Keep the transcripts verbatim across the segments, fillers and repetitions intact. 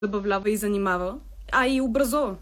забавлява и занимава, а и образова.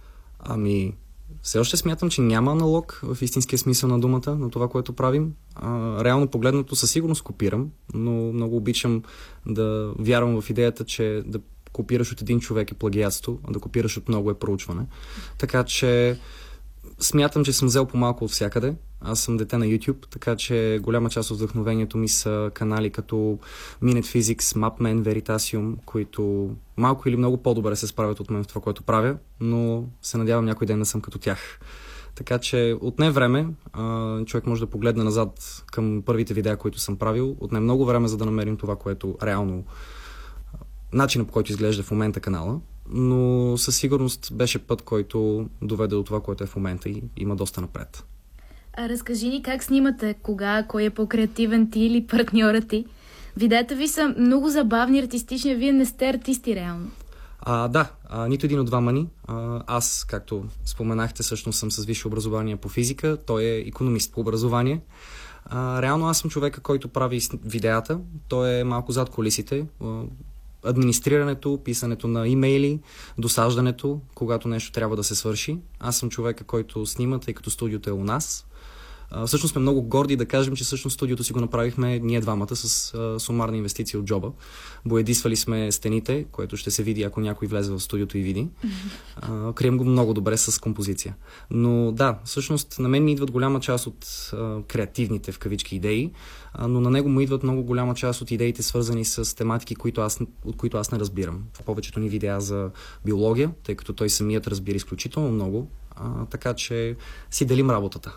Ами, все още смятам, че няма аналог в истинския смисъл на думата на това, което правим. А, реално погледнато със сигурност копирам, но много обичам да вярвам в идеята, че да копираш от един човек е плагиатство, а да копираш от много е проучване. Така че смятам, че съм взел по-малко от всякъде. Аз съм дете на YouTube, така че голяма част от вдъхновението ми са канали като Minute Physics, MapMan, Veritasium, които малко или много по-добре се справят от мен в това, което правя, но се надявам някой ден да съм като тях. Така че отне време, човек може да погледне назад към първите видеа, които съм правил, отне много време, за да намерим това, което реално начинът, по който изглежда в момента канала, но със сигурност беше път, който доведе до това, което е в момента и има доста напред. А разкажи ни как снимате, кога, кой е по-креативен, ти или партньора ти? Видеята ви са много забавни, артистични, вие не сте артисти реално. А, да, а, нито един от двама ни. А, аз, както споменахте, всъщност съм с висше образование по физика, той е икономист по образование. А, реално аз съм човека, който прави видеята, той е малко зад кулисите. Администрирането, писането на имейли, досаждането, когато нещо трябва да се свърши. Аз съм човека, който снима, тъй като студиото е у нас. А, всъщност сме много горди да кажем, че всъщност студиото си го направихме ние двамата с а, сумарна инвестиция от джоба. Боядисвали сме стените, което ще се види, ако някой влезе в студиото и види. А, крием го много добре с композиция. Но да, всъщност на мен ми идват голяма част от а, креативните в кавички идеи, а, но на него му идват много голяма част от идеите, свързани с тематики, които аз, от които аз не разбирам. В повечето ни видеа за биология, тъй като той самият разбира изключително много, а, така че си делим работата.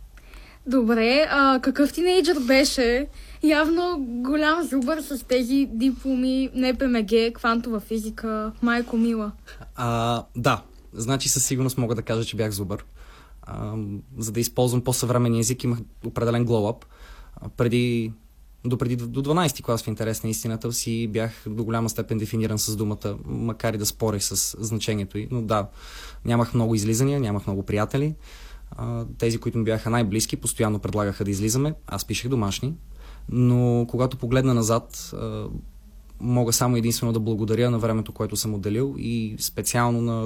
Добре, а какъв тинейджър беше? Явно голям зубър с тези дипломи, Н П М Г, квантова физика, майко мила. А, да, значи със сигурност мога да кажа, че бях зубър. А, за да използвам по-съвременния език, имах определен glow-up. А, преди, до, преди, до дванайсети клас, в интерес на истината, си бях до голяма степен дефиниран с думата, макар и да спорих с значението й. Но да, нямах много излизания, нямах много приятели. Тези, които ми бяха най-близки, постоянно предлагаха да излизаме. Аз пишех домашни. Но когато погледна назад, мога само единствено да благодаря на времето, което съм отделил и специално на